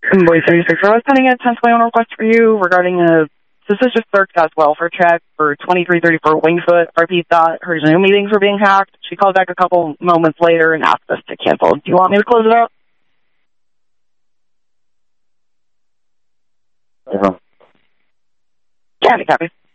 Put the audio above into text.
Boy 36, I was sending a 1021 request for you regarding a suspicious third class welfare check for 2334 Wingfoot. RP thought her Zoom meetings were being hacked. She called back a couple moments later and asked us to cancel. Do you want me to close it out? Yeah. Yeah, copy.